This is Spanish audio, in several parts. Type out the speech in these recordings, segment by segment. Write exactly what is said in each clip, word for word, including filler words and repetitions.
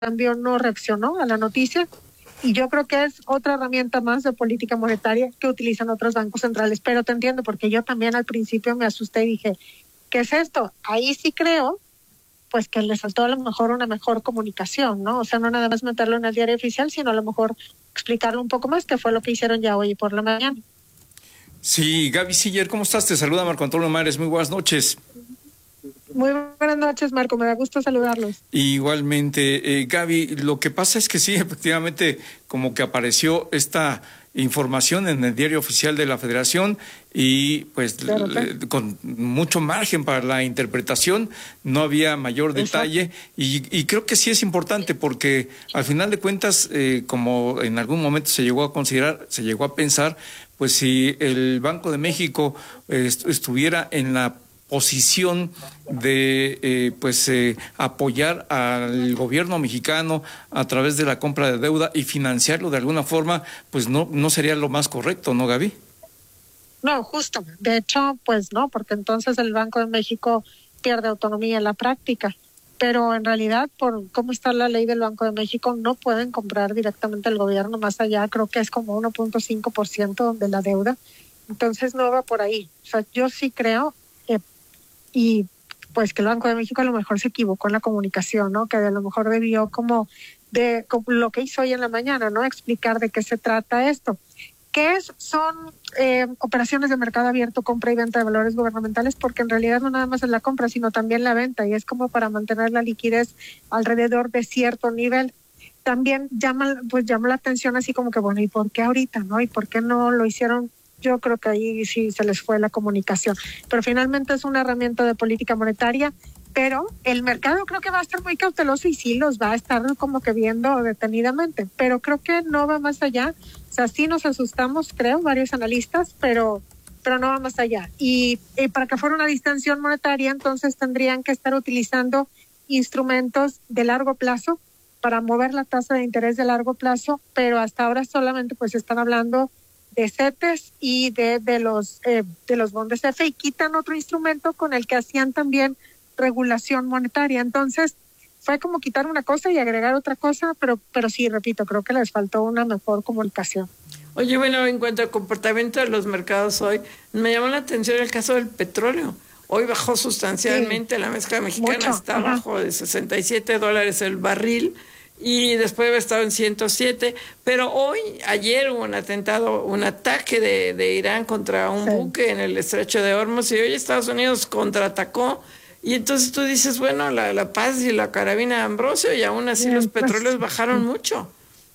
cambio no reaccionó a la noticia y yo creo que es otra herramienta más de política monetaria que utilizan otros bancos centrales, pero te entiendo porque yo también al principio me asusté y dije, ¿qué es esto? Ahí sí creo pues que les faltó a lo mejor una mejor comunicación, ¿no? O sea, no nada más meterlo en el diario oficial, sino a lo mejor explicarlo un poco más, que fue lo que hicieron ya hoy por la mañana. Sí, Gaby Siller, ¿cómo estás? Te saluda Marco Antonio Mares, muy buenas noches. Muy buenas noches, Marco, me da gusto saludarlos. Igualmente, eh, Gaby, lo que pasa es que sí, efectivamente, como que apareció esta información en el diario oficial de la Federación y pues claro, le, con mucho margen para la interpretación, no había mayor detalle y, y creo que sí es importante porque al final de cuentas, eh, como en algún momento se llegó a considerar, se llegó a pensar, pues si el Banco de México eh, estuviera en la posición de eh, pues eh, apoyar al gobierno mexicano a través de la compra de deuda y financiarlo de alguna forma, pues no no sería lo más correcto, ¿no, Gaby? No, justo. De hecho, pues no, porque entonces el Banco de México pierde autonomía en la práctica. Pero en realidad, por cómo está la ley del Banco de México, no pueden comprar directamente el gobierno más allá, creo que es como uno punto cinco por ciento de la deuda. Entonces no va por ahí. O sea, yo sí creo eh, y pues que el Banco de México a lo mejor se equivocó en la comunicación, ¿no? Que a lo mejor debió como de como lo que hizo hoy en la mañana, ¿no? Explicar de qué se trata esto. ¿Qué es? Son eh, operaciones de mercado abierto, compra y venta de valores gubernamentales, porque en realidad no nada más es la compra, sino también la venta, y es como para mantener la liquidez alrededor de cierto nivel. También llama, pues llama la atención así como que, bueno, ¿y por qué ahorita, no? ¿Y por qué no lo hicieron? Yo creo que ahí sí se les fue la comunicación. Pero finalmente es una herramienta de política monetaria, pero el mercado creo que va a estar muy cauteloso y sí los va a estar como que viendo detenidamente, pero creo que no va más allá. O sea, sí nos asustamos, creo, varios analistas, pero pero no va más allá. Y, y para que fuera una distensión monetaria, entonces tendrían que estar utilizando instrumentos de largo plazo para mover la tasa de interés de largo plazo, pero hasta ahora solamente pues están hablando de CETES y de, de los eh, de los bondes F y quitan otro instrumento con el que hacían también regulación monetaria. Entonces fue como quitar una cosa y agregar otra cosa, pero pero sí, repito, creo que les faltó una mejor comunicación. Oye, bueno, en cuanto al comportamiento de los mercados hoy, me llamó la atención el caso del petróleo. Hoy bajó sustancialmente, sí, la mezcla mexicana mucho, está ajá, abajo de sesenta y siete dólares el barril, y después había estado en ciento siete, pero hoy, ayer hubo un atentado, un ataque de, de Irán contra un sí. buque en el estrecho de Hormuz, y hoy Estados Unidos contraatacó, y entonces tú dices, bueno, la, la paz y la carabina de Ambrosio, y aún así Bien, los petróleos pues, bajaron mucho.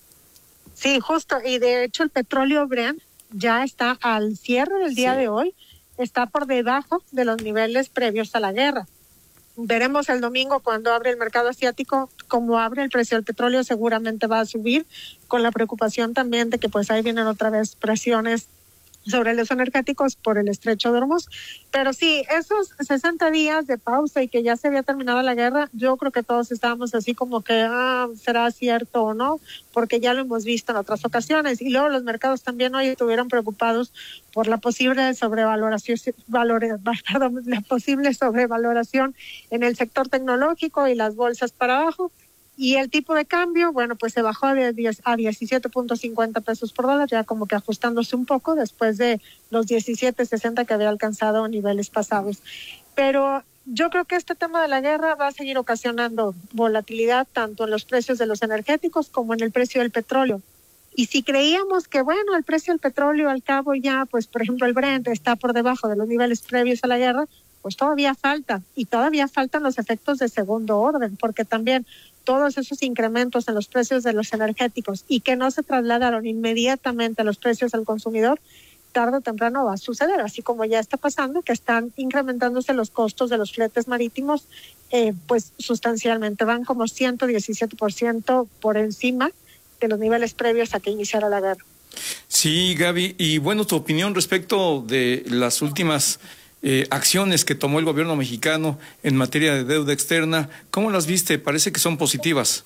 Sí, justo, y de hecho el petróleo Brent ya está al cierre del día sí. de hoy, está por debajo de los niveles previos a la guerra. Veremos el domingo cuando abre el mercado asiático, cómo abre el precio del petróleo, seguramente va a subir, con la preocupación también de que pues ahí vienen otra vez presiones sobre los energéticos por el estrecho de Hormuz. Pero sí, esos sesenta días de pausa y que ya se había terminado la guerra, yo creo que todos estábamos así como que, ah, ¿será cierto o no? Porque ya lo hemos visto en otras ocasiones. Y luego los mercados también hoy estuvieron preocupados por la posible sobrevaloración, valores, perdón, la posible sobrevaloración en el sector tecnológico y las bolsas para abajo. Y el tipo de cambio, bueno, pues se bajó de diez a diecisiete punto cincuenta pesos por dólar, ya como que ajustándose un poco después de los diecisiete sesenta que había alcanzado niveles pasados. Pero yo creo que este tema de la guerra va a seguir ocasionando volatilidad tanto en los precios de los energéticos como en el precio del petróleo. Y si creíamos que, bueno, el precio del petróleo al cabo ya, pues por ejemplo el Brent está por debajo de los niveles previos a la guerra, pues todavía falta. Y todavía faltan los efectos de segundo orden, porque también todos esos incrementos en los precios de los energéticos y que no se trasladaron inmediatamente a los precios al consumidor, tarde o temprano va a suceder, así como ya está pasando, que están incrementándose los costos de los fletes marítimos, eh, pues sustancialmente, van como ciento diecisiete por ciento por encima de los niveles previos a que iniciara la guerra. Sí, Gaby, y bueno, tu opinión respecto de las últimas Eh, acciones que tomó el gobierno mexicano en materia de deuda externa, ¿cómo las viste? Parece que son positivas.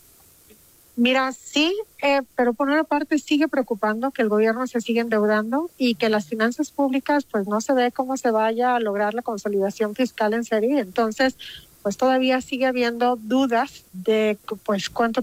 Mira, sí, eh, pero por una parte sigue preocupando que el gobierno se siga endeudando y que las finanzas públicas, pues no se ve cómo se vaya a lograr la consolidación fiscal en serie. Entonces, pues todavía sigue habiendo dudas de pues cuánto